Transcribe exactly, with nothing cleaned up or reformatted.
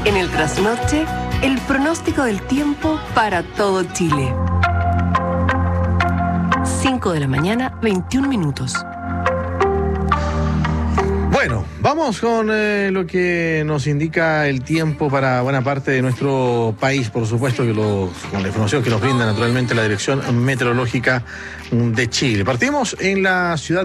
En el trasnoche, el pronóstico del tiempo para todo Chile. cinco de la mañana, veintiún minutos. Bueno, vamos con eh, lo que nos indica el tiempo para buena parte de nuestro país, por supuesto, que lo, con la información que nos brinda naturalmente la Dirección Meteorológica de Chile. Partimos en la ciudad